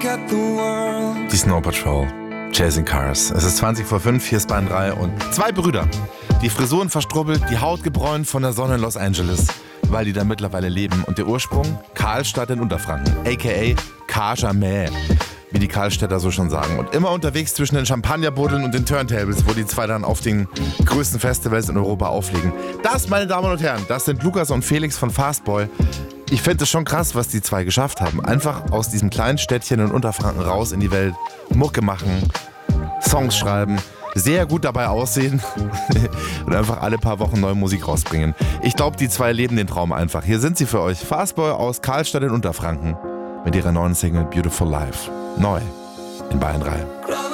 Die Snow Patrol, Chasing Cars. Es ist 20 vor 5, hier ist Bayern 3 und zwei Brüder. Die Frisuren verstrubbelt, die Haut gebräunt von der Sonne in Los Angeles, weil die da mittlerweile leben. Und der Ursprung? Karlstadt in Unterfranken, a.k.a. Cajamet, wie die Karlstädter so schon sagen. Und immer unterwegs zwischen den Champagnerbuddeln und den Turntables, wo die zwei dann auf den größten Festivals in Europa auflegen. Das, meine Damen und Herren, das sind Lukas und Felix von Fastboy. Ich finde es schon krass, was die zwei geschafft haben. Einfach aus diesem kleinen Städtchen in Unterfranken raus in die Welt, Mucke machen, Songs schreiben, sehr gut dabei aussehen und einfach alle paar Wochen neue Musik rausbringen. Ich glaube, die zwei leben den Traum einfach. Hier sind sie für euch. Fastboy aus Karlstadt in Unterfranken mit ihrer neuen Single Beautiful Life. Neu in Bayern 3.